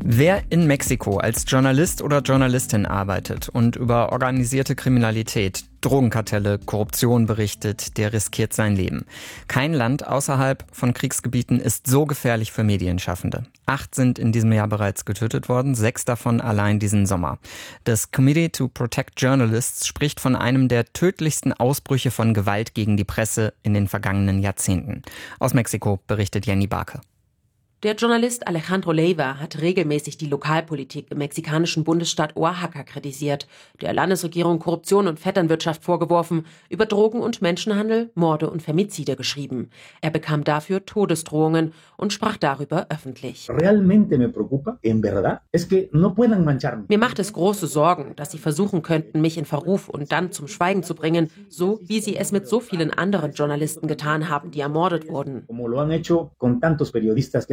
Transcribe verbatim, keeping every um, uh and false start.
Wer in Mexiko als Journalist oder Journalistin arbeitet und über organisierte Kriminalität, Drogenkartelle, Korruption berichtet, der riskiert sein Leben. Kein Land außerhalb von Kriegsgebieten ist so gefährlich für Medienschaffende. Acht sind in diesem Jahr bereits getötet worden, sechs davon allein diesen Sommer. Das Committee to Protect Journalists spricht von einem der tödlichsten Ausbrüche von Gewalt gegen die Presse in den vergangenen Jahrzehnten. Aus Mexiko berichtet Jenny Barke. Der Journalist Alejandro Leiva hat regelmäßig die Lokalpolitik im mexikanischen Bundesstaat Oaxaca kritisiert, der Landesregierung Korruption und Vetternwirtschaft vorgeworfen, über Drogen- und Menschenhandel, Morde und Femizide geschrieben. Er bekam dafür Todesdrohungen und sprach darüber öffentlich. Mir macht es große Sorgen, dass sie versuchen könnten, mich in Verruf und dann zum Schweigen zu bringen, so wie sie es mit so vielen anderen Journalisten getan haben, die ermordet wurden.